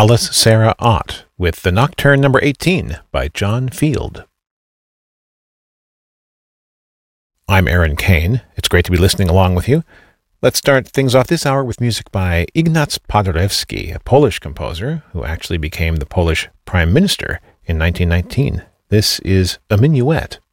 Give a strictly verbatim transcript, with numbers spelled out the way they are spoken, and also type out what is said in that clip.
Alice Sarah Ott with the Nocturne number eighteen by John Field. I'm Aaron Kane. It's great to be listening along with you. Let's start things off this hour with music by Ignaz Paderewski, a Polish composer who actually became the Polish Prime Minister in nineteen nineteen. This is a minuet.